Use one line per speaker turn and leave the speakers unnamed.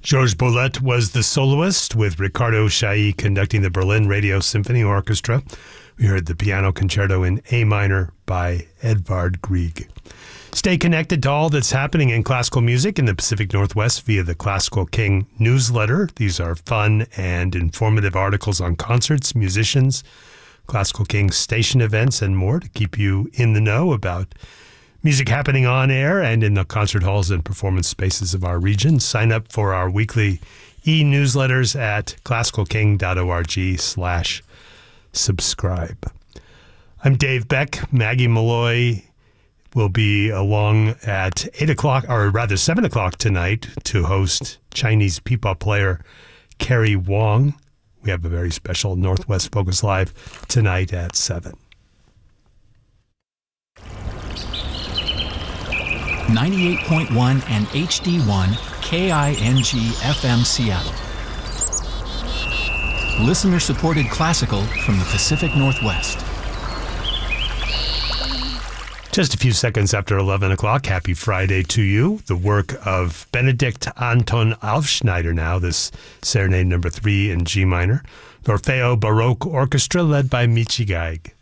Georges Boulez was the soloist, with Ricardo Chailly conducting the Berlin Radio Symphony Orchestra. We heard the piano concerto in A minor by Edvard Grieg. Stay connected to all that's happening in classical music in the Pacific Northwest via the Classical King newsletter. These are fun and informative articles on concerts, musicians, Classical King station events, and more to keep you in the know about music happening on air and in the concert halls and performance spaces of our region. Sign up for our weekly e-newsletters at classicalking.org/subscribe. I'm Dave Beck. Maggie Malloy will be along at 8 o'clock, or rather 7 o'clock tonight, to host Chinese pipa player Carrie Wong. We have a very special Northwest Focus Live tonight at 7.
98.1 and HD1 KING FM Seattle. Listener-supported classical from the Pacific Northwest.
Just a few seconds after 11 o'clock, happy Friday to you. The work of Benedikt Anton Aufschneider now, this Serenade number 3 in G minor. The Orfeo Baroque Orchestra led by Michi Geig.